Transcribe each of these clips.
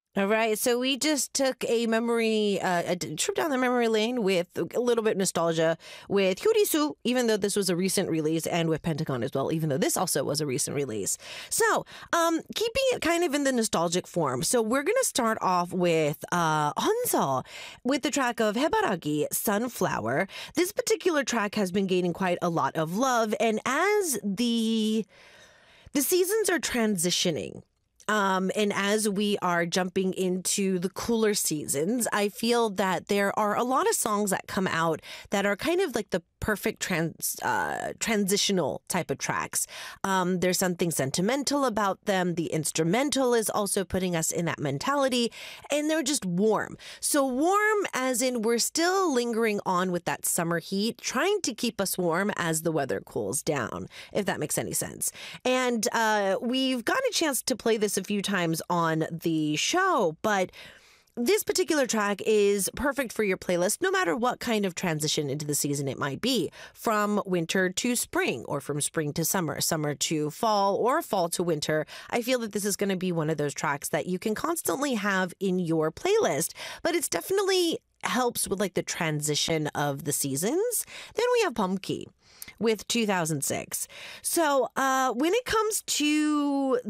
All right, so we just took a trip down the memory lane with a little bit of nostalgia with Hyorisu, even though this was a recent release, and with Pentagon as well, even though this also was a recent release. So, keeping it kind of in the nostalgic form. So we're gonna start off with Hanzo with the track of Hebaragi, Sunflower. This particular track has been gaining quite a lot of love, and as the seasons are transitioning. And as we are jumping into the cooler seasons, I feel that there are a lot of songs that come out that are kind of like the perfect transitional type of tracks. There's something sentimental about them. The instrumental is also putting us in that mentality, and they're just warm. So warm as in we're still lingering on with that summer heat, trying to keep us warm as the weather cools down, if that makes any sense. And we've got a chance to play this a few times on the show, but this particular track is perfect for your playlist, no matter what kind of transition into the season it might be, from winter to spring, or from spring to summer, summer to fall, or fall to winter. I feel that this is going to be one of those tracks that you can constantly have in your playlist, but it's definitely helps with like the transition of the seasons. Then we have Pumpki with 2006. So when it comes to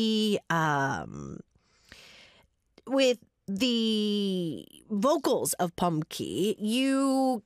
with the vocals of Pumpki, you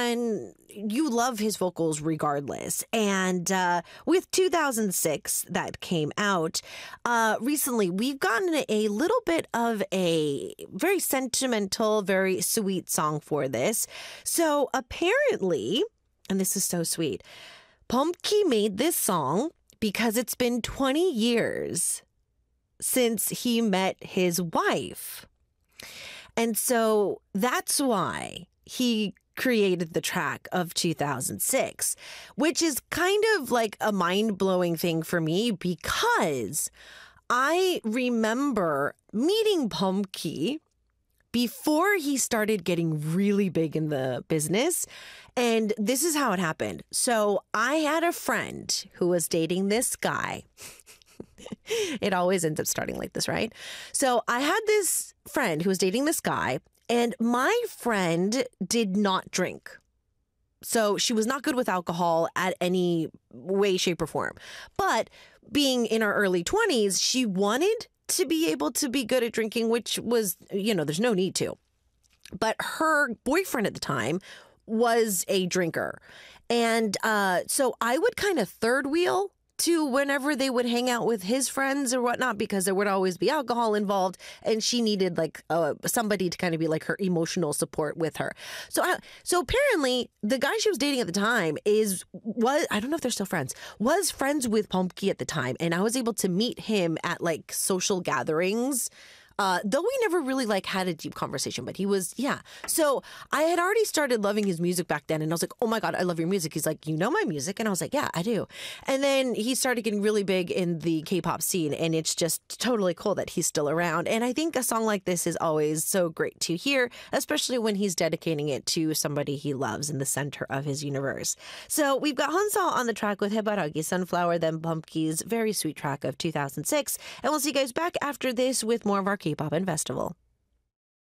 love his vocals regardless. And with 2006 that came out recently, we've gotten a little bit of a very sentimental, very sweet song for this. So apparently, and this is so sweet, Pumpki made this song because it's been 20 years since he met his wife. And so that's why he created the track of 2006, which is kind of like a mind-blowing thing for me, because I remember meeting Pumpki before he started getting really big in the business. And this is how it happened. So I had a friend who was dating this guy. It always ends up starting like this, right? So I had this friend who was dating this guy, and my friend did not drink. So she was not good with alcohol at any way, shape, or form. But being in her early 20s, she wanted to be able to be good at drinking, which was, there's no need to. But her boyfriend at the time was a drinker. And so I would kind of third wheel to whenever they would hang out with his friends or whatnot, because there would always be alcohol involved, and she needed like somebody to kind of be like her emotional support with her. So apparently the guy she was dating at the time was I don't know if they're still friends, was friends with Pumpki at the time, and I was able to meet him at like social gatherings. Though we never really like had a deep conversation, but he was, yeah. So I had already started loving his music back then, and I was like, oh my God, I love your music. He's like, you know my music? And I was like, yeah, I do. And then he started getting really big in the K-pop scene, and it's just totally cool that he's still around. And I think a song like this is always so great to hear, especially when he's dedicating it to somebody he loves in the center of his universe. So we've got Hansa on the track with Hebaragi, Sunflower, then Pumpki's very sweet track of 2006. And we'll see you guys back after this with more of our K-pop and festival.